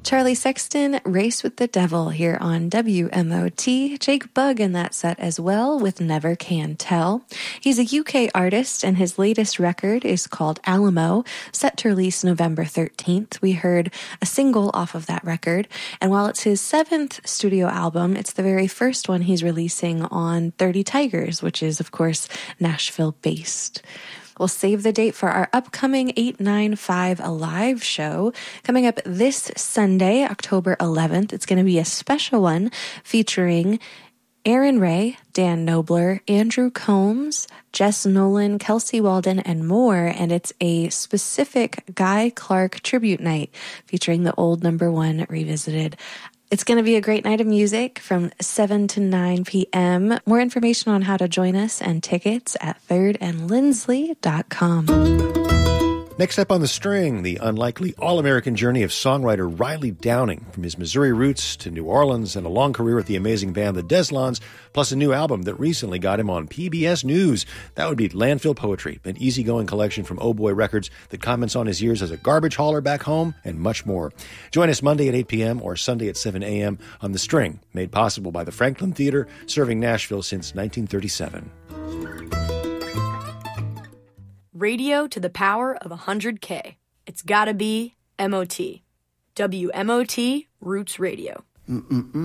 Charlie Sexton, Race with the Devil here on WMOT. Jake Bugg in that set as well with Never Can Tell. He's a UK artist and his latest record is called Alamo, set to release November 13th. We heard a single off of that record, and while it's his 7th studio album, it's the very first one he's releasing on 30 Tigers, which is, of course, Nashville-based. We'll save the date for our upcoming 895 Alive show coming up this Sunday, October 11th. It's going to be a special one featuring Aaron Ray, Dan Knobler, Andrew Combs, Jess Nolan, Kelsey Walden, and more. And it's a specific Guy Clark tribute night featuring the old number one revisited. It's going to be a great night of music from 7 to 9 p.m. More information on how to join us and tickets at thirdandlindsley.com. Next up on the string, the unlikely all-American journey of songwriter Riley Downing, from his Missouri roots to New Orleans and a long career with the amazing band the Deslons, plus a new album that recently got him on PBS News. That would be Landfill Poetry, an easygoing collection from Oh Boy Records that comments on his years as a garbage hauler back home and much more. Join us Monday at 8 p.m. or Sunday at 7 a.m. on The String, made possible by the Franklin Theater, serving Nashville since 1937. Radio to the power of 100K. It's gotta be MOT. WMOT Roots Radio.